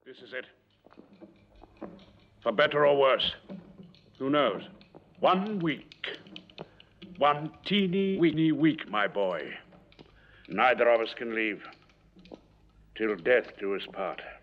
This is it. For better or worse. Who knows? 1 week. 1 teeny weeny week, my boy. Neither of us can leave. Till death do us part.